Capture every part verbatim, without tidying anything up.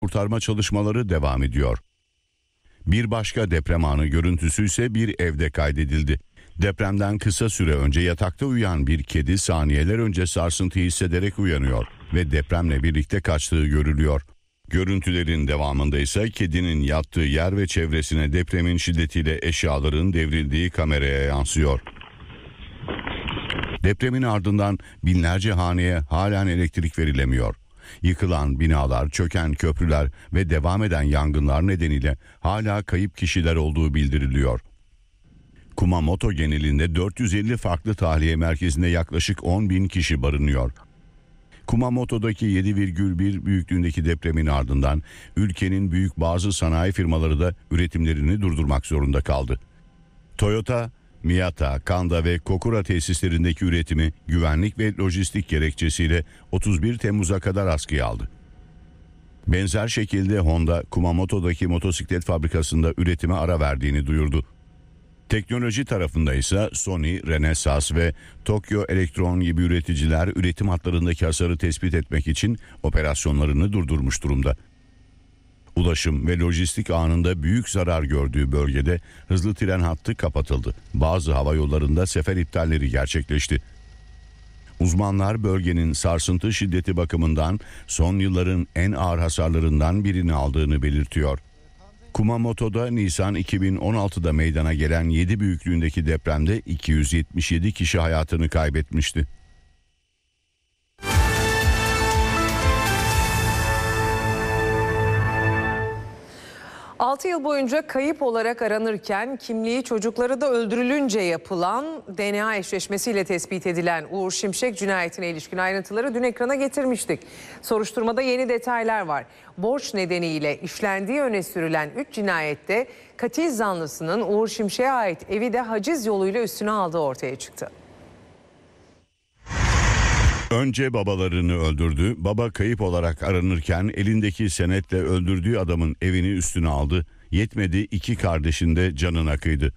kurtarma çalışmaları devam ediyor. Bir başka deprem anı görüntüsü ise bir evde kaydedildi. Depremden kısa süre önce yatakta uyuyan bir kedi saniyeler önce sarsıntı hissederek uyanıyor ve depremle birlikte kaçtığı görülüyor. Görüntülerin devamında ise kedinin yattığı yer ve çevresine depremin şiddetiyle eşyaların devrildiği kameraya yansıyor. Depremin ardından binlerce haneye halen elektrik verilemiyor. Yıkılan binalar, çöken köprüler ve devam eden yangınlar nedeniyle hala kayıp kişiler olduğu bildiriliyor. Kumamoto genelinde dört yüz elli farklı tahliye merkezinde yaklaşık on bin kişi barınıyor. Kumamoto'daki yedi virgül bir büyüklüğündeki depremin ardından ülkenin büyük bazı sanayi firmaları da üretimlerini durdurmak zorunda kaldı. Toyota, Miyata, Kanda ve Kokura tesislerindeki üretimi güvenlik ve lojistik gerekçesiyle otuz bir Temmuz'a kadar askıya aldı. Benzer şekilde Honda, Kumamoto'daki motosiklet fabrikasında üretime ara verdiğini duyurdu. Teknoloji tarafında ise Sony, Renesas ve Tokyo Elektron gibi üreticiler üretim hatlarındaki hasarı tespit etmek için operasyonlarını durdurmuş durumda. Ulaşım ve lojistik anında büyük zarar gördüğü bölgede hızlı tren hattı kapatıldı. Bazı havayollarında sefer iptalleri gerçekleşti. Uzmanlar bölgenin sarsıntı şiddeti bakımından son yılların en ağır hasarlarından birini aldığını belirtiyor. Kumamoto'da Nisan iki bin on altıda meydana gelen yedi büyüklüğündeki depremde iki yüz yetmiş yedi kişi hayatını kaybetmişti. altı yıl boyunca kayıp olarak aranırken kimliği çocukları da öldürülünce yapılan D N A eşleşmesiyle tespit edilen Uğur Şimşek cinayetine ilişkin ayrıntıları dün ekrana getirmiştik. Soruşturmada yeni detaylar var. Borç nedeniyle işlendiği öne sürülen üç cinayette katil zanlısının Uğur Şimşek'e ait evi de haciz yoluyla üstüne aldığı ortaya çıktı. Önce babalarını öldürdü. Baba kayıp olarak aranırken elindeki senetle öldürdüğü adamın evini üstüne aldı. Yetmedi, iki kardeşin de canına kıydı.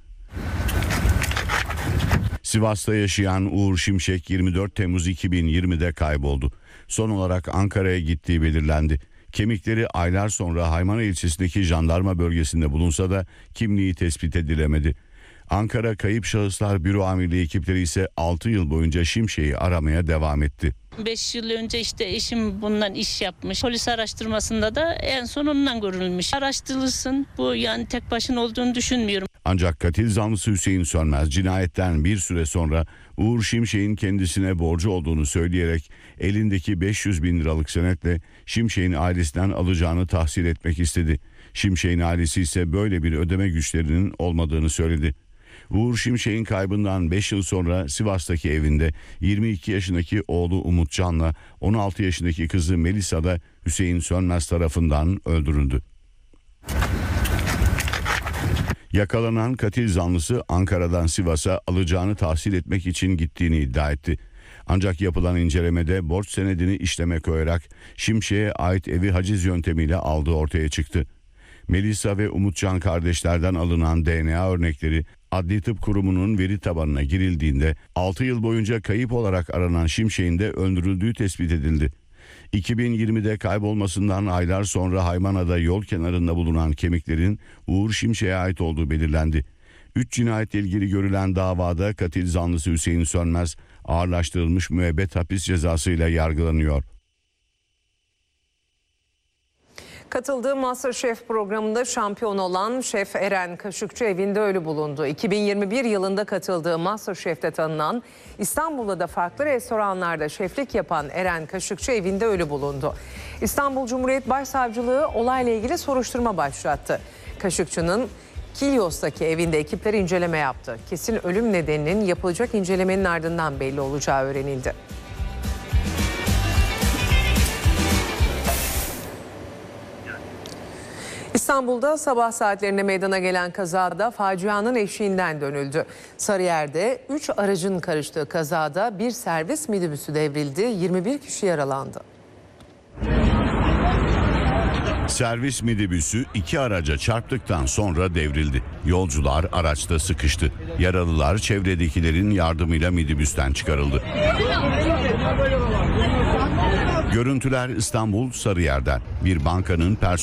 Sivas'ta yaşayan Uğur Şimşek yirmi dört Temmuz iki bin yirmide kayboldu. Son olarak Ankara'ya gittiği belirlendi. Kemikleri aylar sonra Haymana ilçesindeki jandarma bölgesinde bulunsa da kimliği tespit edilemedi. Ankara Kayıp Şahıslar Büro Amirliği ekipleri ise altı yıl boyunca Şimşek'i aramaya devam etti. beş yıl önce işte eşim bundan iş yapmış. Polis araştırmasında da en son ondan görülmüş. Araştırılsın, bu yani tek başına olduğunu düşünmüyorum. Ancak katil zanlısı Hüseyin Sönmez cinayetten bir süre sonra Uğur Şimşek'in kendisine borcu olduğunu söyleyerek elindeki beş yüz bin liralık senetle Şimşek'in ailesinden alacağını tahsil etmek istedi. Şimşek'in ailesi ise böyle bir ödeme güçlerinin olmadığını söyledi. Uğur Şimşek'in kaybından beş yıl sonra Sivas'taki evinde yirmi iki yaşındaki oğlu Umutcan'la on altı yaşındaki kızı Melisa da Hüseyin Sönmez tarafından öldürüldü. Yakalanan katil zanlısı Ankara'dan Sivas'a alacağını tahsil etmek için gittiğini iddia etti. Ancak yapılan incelemede borç senedini işleme koyarak Şimşek'e ait evi haciz yöntemiyle aldığı ortaya çıktı. Melisa ve Umutcan kardeşlerden alınan D N A örnekleri Adli Tıp Kurumu'nun veri tabanına girildiğinde altı yıl boyunca kayıp olarak aranan Şimşek'in de öldürüldüğü tespit edildi. iki bin yirmide kaybolmasından aylar sonra Haymana'da yol kenarında bulunan kemiklerin Uğur Şimşek'e ait olduğu belirlendi. Üç cinayetle ilgili görülen davada katil zanlısı Hüseyin Sönmez ağırlaştırılmış müebbet hapis cezasıyla yargılanıyor. Katıldığı MasterChef programında şampiyon olan şef Eren Kaşıkçı evinde ölü bulundu. iki bin yirmi bir yılında katıldığı MasterChef'te tanınan, İstanbul'da da farklı restoranlarda şeflik yapan Eren Kaşıkçı evinde ölü bulundu. İstanbul Cumhuriyet Başsavcılığı olayla ilgili soruşturma başlattı. Kaşıkçı'nın Kilyos'taki evinde ekipler inceleme yaptı. Kesin ölüm nedeninin yapılacak incelemenin ardından belli olacağı öğrenildi. İstanbul'da sabah saatlerinde meydana gelen kazada facianın eşiğinden dönüldü. Sarıyer'de üç aracın karıştığı kazada bir servis minibüsü devrildi, yirmi bir kişi yaralandı. Servis minibüsü iki araca çarptıktan sonra devrildi. Yolcular araçta sıkıştı. Yaralılar çevredekilerin yardımıyla minibüsten çıkarıldı. Görüntüler İstanbul Sarıyer'den. Bir bankanın personel